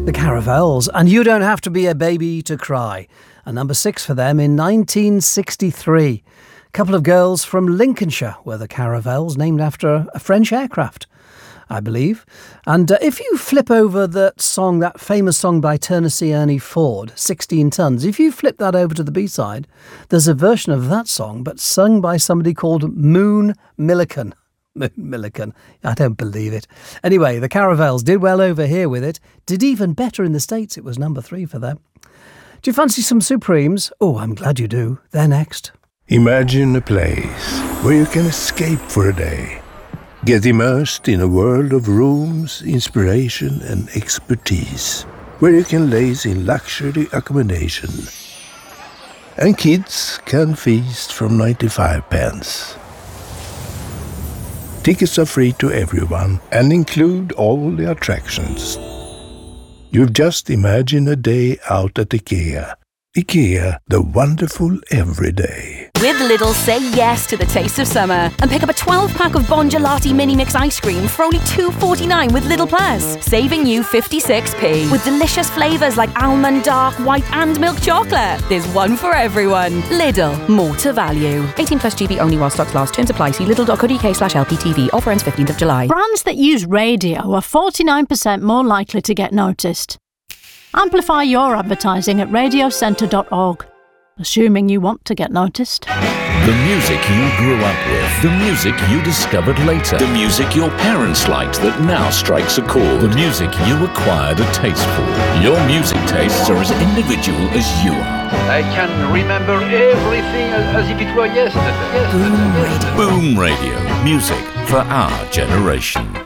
The Caravels, and You Don't Have to Be a Baby to Cry. And number 6 for them in 1963. A couple of girls from Lincolnshire were the Caravels, named after a French aircraft, I believe. And if you flip over that song, that famous song by Tennessee Ernie Ford, 16 Tons, if you flip that over to the B-side, there's a version of that song, but sung by somebody called Moon Millican. Moon Millican. I don't believe it. Anyway, the Caravels did well over here with it. Did even better in the States. It was number 3 for them. Do you fancy some Supremes? Oh, I'm glad you do. They're next. Imagine a place where you can escape for a day. Get immersed in a world of rooms, inspiration and expertise. Where you can laze in luxury accommodation. And kids can feast from 95 pence. Tickets are free to everyone and include all the attractions. You've just imagined a day out at IKEA. IKEA, the wonderful everyday. With Lidl, say yes to the taste of summer and pick up a 12-pack of Bon Gelati Mini Mix ice cream for only $2.49 with Lidl Plus, saving you 56p. With delicious flavours like almond, dark, white and milk chocolate. There's one for everyone. Lidl, more to value. 18 plus GB only while stocks last. Terms apply. See lidl.co.uk/LPTV. Offer ends 15th of July. Brands that use radio are 49% more likely to get noticed. Amplify your advertising at radiocentre.org. Assuming you want to get noticed. The music you grew up with. The music you discovered later. The music your parents liked that now strikes a chord. The music you acquired a taste for. Your music tastes are as individual as you are. I can remember everything as if it were yesterday. Boom Radio. Music for our generation.